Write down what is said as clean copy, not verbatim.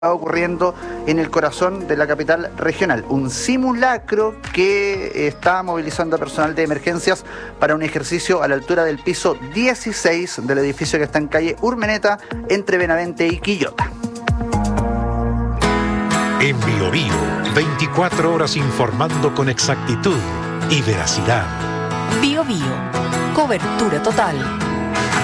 ocurriendo en el corazón de la capital regional. Un simulacro que está movilizando a personal de emergencias para un ejercicio a la altura del piso 16 del edificio que está en calle Urmeneta, entre Benavente y Quillota. En Bio Bio, 24 horas informando con exactitud y veracidad. Bio Bio, cobertura total.